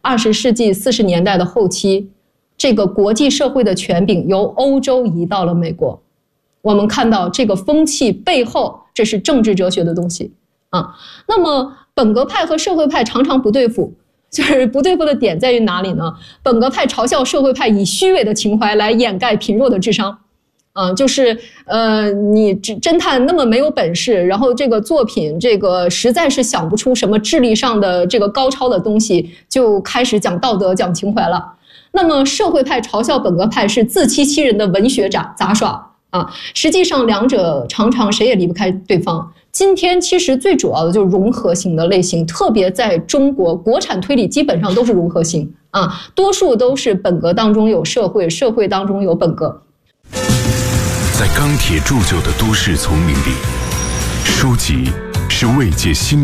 20世纪40年代的后期，这个国际社会的权柄由欧洲移到了美国。我们看到这个风气背后，这是政治哲学的东西啊。那么本格派和社会派常常不对付，就是不对付的点在于哪里呢？本格派嘲笑社会派以虚伪的情怀来掩盖贫弱的智商。就是你侦探那么没有本事，然后这个作品这个实在是想不出什么智力上的这个高超的东西，就开始讲道德讲情怀了。那么社会派嘲笑本格派是自欺欺人的文学杂耍啊，实际上两者常常谁也离不开对方。今天其实最主要的就是融合型的类型，特别在中国国产推理基本上都是融合型啊，多数都是本格当中有社会，社会当中有本格。 在钢铁铸就的都市丛林里，书籍是慰藉心